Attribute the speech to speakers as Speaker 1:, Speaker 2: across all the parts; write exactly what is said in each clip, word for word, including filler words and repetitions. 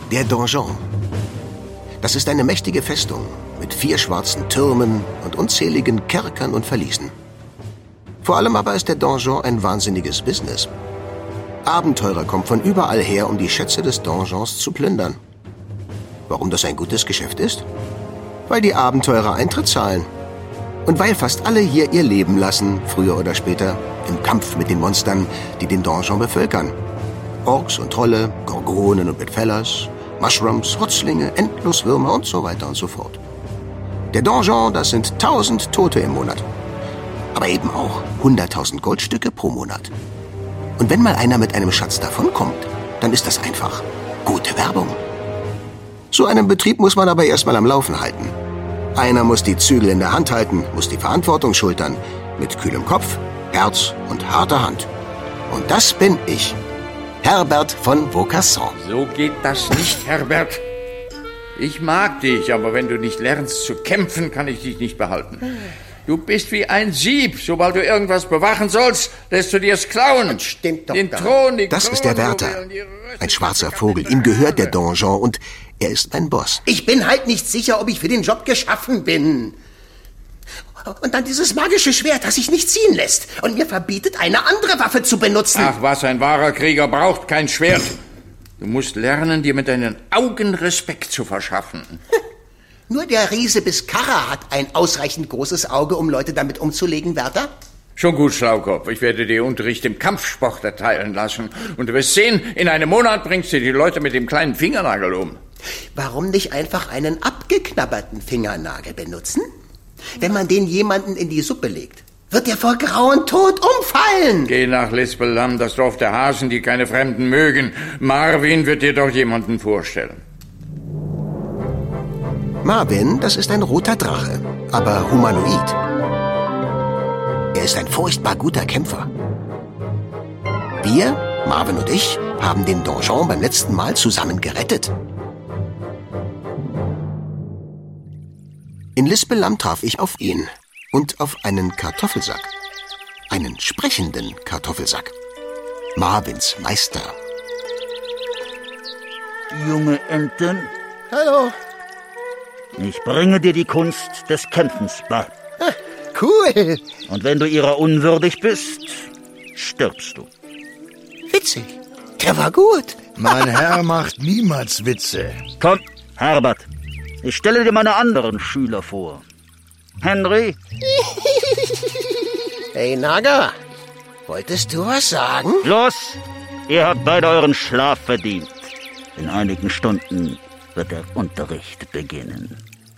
Speaker 1: Der Donjon. Das ist eine mächtige Festung mit vier schwarzen Türmen und unzähligen Kerkern und Verließen. Vor allem aber ist der Donjon ein wahnsinniges Business. Abenteurer kommen von überall her, um die Schätze des Donjons zu plündern. Warum das ein gutes Geschäft ist? Weil die Abenteurer Eintritt zahlen. Und weil fast alle hier ihr Leben lassen, früher oder später, im Kampf mit den Monstern, die den Donjon bevölkern. Orks und Trolle, Gorgonen und Bedfellers, Mushrooms, Rotzlinge, Endloswürmer und so weiter und so fort. Der Donjon, das sind tausend Tote im Monat. Aber eben auch hunderttausend Goldstücke pro Monat. Und wenn mal einer mit einem Schatz davonkommt, dann ist das einfach gute Werbung. So einen Betrieb muss man aber erstmal am Laufen halten. Einer muss die Zügel in der Hand halten, muss die Verantwortung schultern. Mit kühlem Kopf, Herz und harter Hand. Und das bin ich. Herbert von Vaucasson.
Speaker 2: So geht das nicht, Herbert. Ich mag dich, aber wenn du nicht lernst zu kämpfen, kann ich dich nicht behalten. Du bist wie ein Sieb. Sobald du irgendwas bewachen sollst, lässt du dir es klauen.
Speaker 1: Das stimmt doch.
Speaker 2: Den Thron, die
Speaker 1: Das
Speaker 2: Krone,
Speaker 1: ist der Wärter. Ein schwarzer Vogel. Ihm gehört der Donjon und er ist mein Boss.
Speaker 3: Ich bin halt nicht sicher, ob ich für den Job geschaffen bin. Und dann dieses magische Schwert, das sich nicht ziehen lässt und mir verbietet, eine andere Waffe zu benutzen.
Speaker 2: Ach was, ein wahrer Krieger braucht kein Schwert. Du musst lernen, dir mit deinen Augen Respekt zu verschaffen.
Speaker 3: Nur der Riese Biskarra hat ein ausreichend großes Auge, um Leute damit umzulegen, Wärter.
Speaker 2: Schon gut, Schlaukopf. Ich werde dir Unterricht im Kampfsport erteilen lassen. Und du wirst sehen, in einem Monat bringst du die Leute mit dem kleinen Fingernagel um.
Speaker 3: Warum nicht einfach einen abgeknabberten Fingernagel benutzen? Wenn man den jemanden in die Suppe legt, wird er vor Grauen tot umfallen.
Speaker 2: Geh nach Lispelam, das Dorf der Hasen, die keine Fremden mögen. Marvin wird dir doch jemanden vorstellen.
Speaker 1: Marvin, das ist ein roter Drache, aber humanoid. Er ist ein furchtbar guter Kämpfer. Wir, Marvin und ich, haben den Donjon beim letzten Mal zusammen gerettet. In Lispelam traf ich auf ihn und auf einen Kartoffelsack. Einen sprechenden Kartoffelsack. Marvins Meister.
Speaker 4: Junge Enten.
Speaker 3: Hallo.
Speaker 4: Ich bringe dir die Kunst des Kämpfens bei.
Speaker 3: Ah, cool.
Speaker 4: Und wenn du ihrer unwürdig bist, stirbst du.
Speaker 3: Witzig. Der war gut.
Speaker 5: Mein Herr macht niemals Witze.
Speaker 4: Komm, Herbert. Ich stelle dir meine anderen Schüler vor. Henry?
Speaker 3: Hey, Naga. Wolltest du was sagen?
Speaker 4: Los, ihr habt beide euren Schlaf verdient. In einigen Stunden wird der Unterricht beginnen.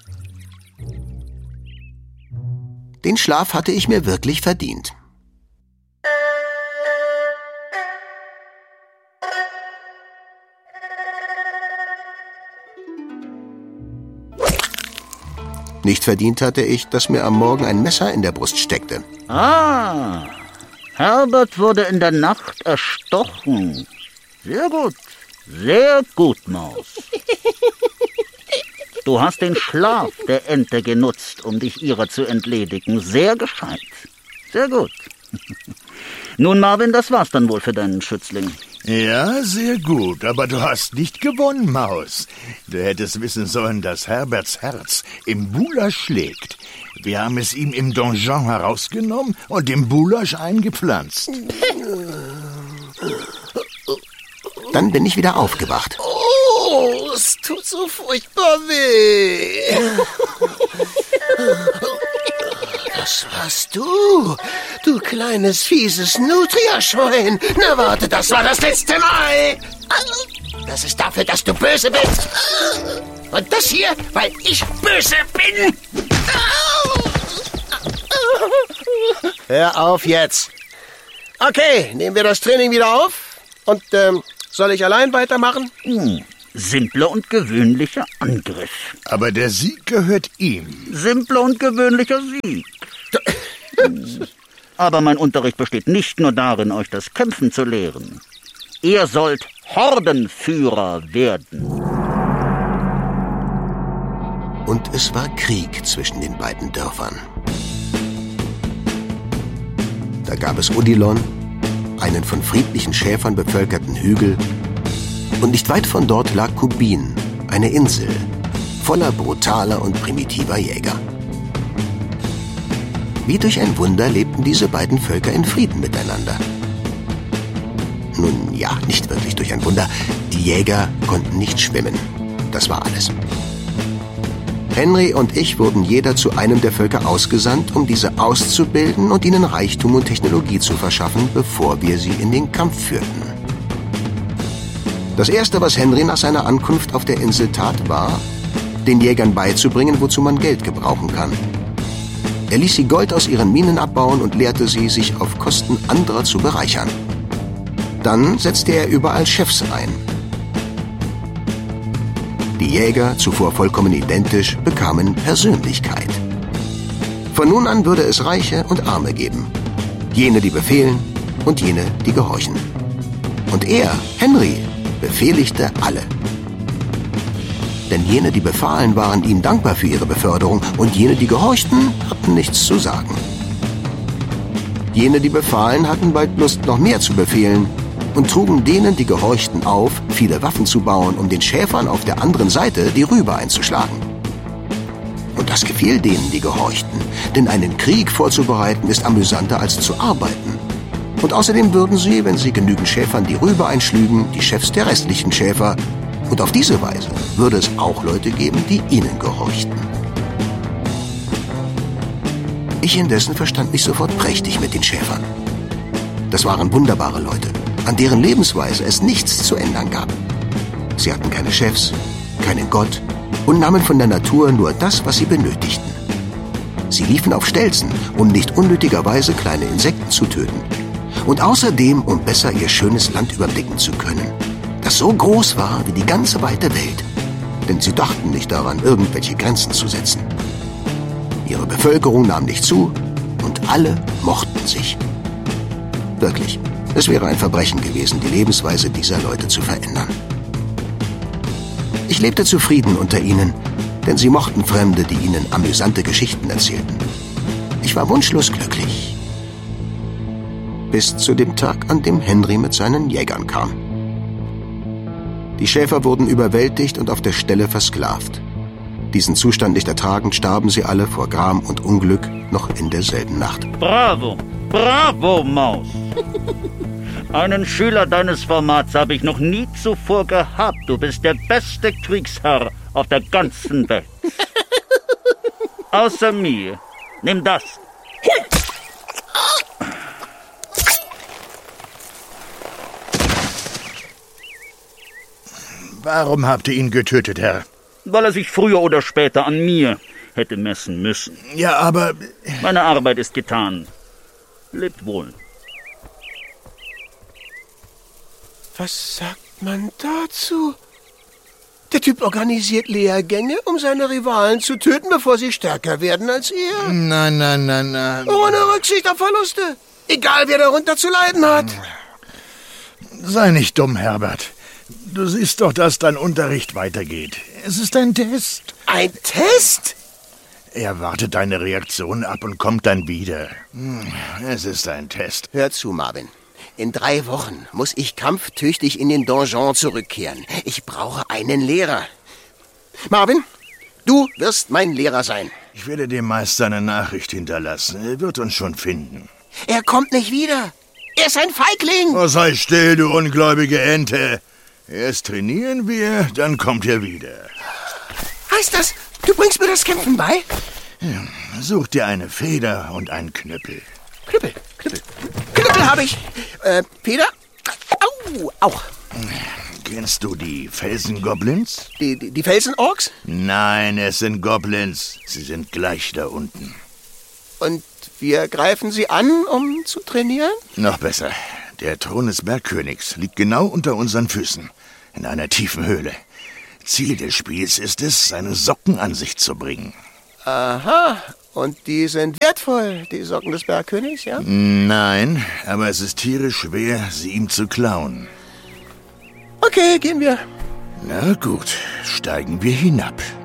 Speaker 1: Den Schlaf hatte ich mir wirklich verdient. Nicht verdient hatte ich, dass mir am Morgen ein Messer in der Brust steckte.
Speaker 4: Ah, Herbert wurde in der Nacht erstochen. Sehr gut, sehr gut, Maus. Du hast den Schlaf der Ente genutzt, um dich ihrer zu entledigen. Sehr gescheit. Sehr gut. Nun, Marvin, das war's dann wohl für deinen Schützling.
Speaker 5: Ja, sehr gut, aber du hast nicht gewonnen, Maus. Du hättest wissen sollen, dass Herberts Herz im Bulasch schlägt. Wir haben es ihm im Donjon herausgenommen und im Bulasch eingepflanzt.
Speaker 1: Dann bin ich wieder aufgewacht.
Speaker 3: Oh, es tut so furchtbar weh. Das warst du, du kleines, fieses Nutria-Schwein. Na warte, das war das letzte Mal. Das ist dafür, dass du böse bist. Und das hier, weil ich böse bin. Hör auf jetzt. Okay, nehmen wir das Training wieder auf. Und ähm, soll ich allein weitermachen?
Speaker 4: Hm. Simpler und gewöhnlicher Angriff.
Speaker 5: Aber der Sieg gehört ihm.
Speaker 4: Simpler und gewöhnlicher Sieg. Hm. Aber mein Unterricht besteht nicht nur darin, euch das Kämpfen zu lehren. Ihr sollt Hordenführer werden.
Speaker 1: Und es war Krieg zwischen den beiden Dörfern. Da gab es Odilon, einen von friedlichen Schäfern bevölkerten Hügel, Und nicht weit von dort lag Kubin, eine Insel, voller brutaler und primitiver Jäger. Wie durch ein Wunder lebten diese beiden Völker in Frieden miteinander. Nun ja, nicht wirklich durch ein Wunder. Die Jäger konnten nicht schwimmen. Das war alles. Henry und ich wurden jeder zu einem der Völker ausgesandt, um diese auszubilden und ihnen Reichtum und Technologie zu verschaffen, bevor wir sie in den Kampf führten. Das Erste, was Henry nach seiner Ankunft auf der Insel tat, war, den Jägern beizubringen, wozu man Geld gebrauchen kann. Er ließ sie Gold aus ihren Minen abbauen und lehrte sie, sich auf Kosten anderer zu bereichern. Dann setzte er überall Chefs ein. Die Jäger, zuvor vollkommen identisch, bekamen Persönlichkeit. Von nun an würde es Reiche und Arme geben. Jene, die befehlen, und jene, die gehorchen. Und er, Henry, befehligte alle. Denn jene, die befahlen, waren ihm dankbar für ihre Beförderung, und jene, die gehorchten, hatten nichts zu sagen. Jene, die befahlen, hatten bald Lust, noch mehr zu befehlen, und trugen denen, die gehorchten, auf, viele Waffen zu bauen, um den Schäfern auf der anderen Seite die Rübe einzuschlagen. Und das gefiel denen, die gehorchten, denn einen Krieg vorzubereiten ist amüsanter als zu arbeiten. Und außerdem würden sie, wenn sie genügend Schäfern die Rübe einschlügen, die Chefs der restlichen Schäfer, und auf diese Weise würde es auch Leute geben, die ihnen gehorchten. Ich indessen verstand mich sofort prächtig mit den Schäfern. Das waren wunderbare Leute, an deren Lebensweise es nichts zu ändern gab. Sie hatten keine Chefs, keinen Gott und nahmen von der Natur nur das, was sie benötigten. Sie liefen auf Stelzen, um nicht unnötigerweise kleine Insekten zu töten. Und außerdem, um besser ihr schönes Land überblicken zu können, das so groß war wie die ganze weite Welt. Denn sie dachten nicht daran, irgendwelche Grenzen zu setzen. Ihre Bevölkerung nahm nicht zu und alle mochten sich. Wirklich, es wäre ein Verbrechen gewesen, die Lebensweise dieser Leute zu verändern. Ich lebte zufrieden unter ihnen, denn sie mochten Fremde, die ihnen amüsante Geschichten erzählten. Ich war wunschlos glücklich. Bis zu dem Tag, an dem Henry mit seinen Jägern kam. Die Schäfer wurden überwältigt und auf der Stelle versklavt. Diesen Zustand nicht ertragend, starben sie alle vor Gram und Unglück noch in derselben Nacht.
Speaker 4: Bravo, bravo, Maus. Einen Schüler deines Formats habe ich noch nie zuvor gehabt. Du bist der beste Kriegsherr auf der ganzen Welt. Außer mir. Nimm das.
Speaker 5: Warum habt ihr ihn getötet, Herr?
Speaker 4: Weil er sich früher oder später an mir hätte messen müssen.
Speaker 5: Ja, aber...
Speaker 4: Meine Arbeit ist getan. Lebt wohl.
Speaker 3: Was sagt man dazu? Der Typ organisiert Lehrgänge, um seine Rivalen zu töten, bevor sie stärker werden als er.
Speaker 5: Nein, nein, nein, nein.
Speaker 3: Ohne Rücksicht auf Verluste. Egal, wer darunter zu leiden hat.
Speaker 5: Sei nicht dumm, Herbert. Du siehst doch, dass dein Unterricht weitergeht. Es ist ein Test.
Speaker 3: Ein Test?
Speaker 5: Er wartet deine Reaktion ab und kommt dann wieder. Es ist ein Test.
Speaker 3: Hör zu, Marvin. In drei Wochen muss ich kampftüchtig in den Donjon zurückkehren. Ich brauche einen Lehrer. Marvin, du wirst mein Lehrer sein.
Speaker 5: Ich werde dem Meister eine Nachricht hinterlassen. Er wird uns schon finden.
Speaker 3: Er kommt nicht wieder. Er ist ein Feigling.
Speaker 5: Oh, sei still, du ungläubige Ente. Erst trainieren wir, dann kommt er wieder.
Speaker 3: Heißt das, du bringst mir das Kämpfen bei?
Speaker 5: Ja, such dir eine Feder und einen Knüppel.
Speaker 3: Knüppel, Knüppel. Knüppel habe ich. Äh, Feder? Au, auch.
Speaker 5: Kennst du die Felsengoblins?
Speaker 3: Die, die, die Felsenorks?
Speaker 5: Nein, es sind Goblins. Sie sind gleich da unten.
Speaker 3: Und wir greifen sie an, um zu trainieren?
Speaker 5: Noch besser. Der Thron des Bergkönigs liegt genau unter unseren Füßen, in einer tiefen Höhle. Ziel des Spiels ist es, seine Socken an sich zu bringen.
Speaker 3: Aha, und die sind wertvoll, die Socken des Bergkönigs, ja?
Speaker 5: Nein, aber es ist tierisch schwer, sie ihm zu klauen.
Speaker 3: Okay, gehen wir.
Speaker 5: Na gut, steigen wir hinab.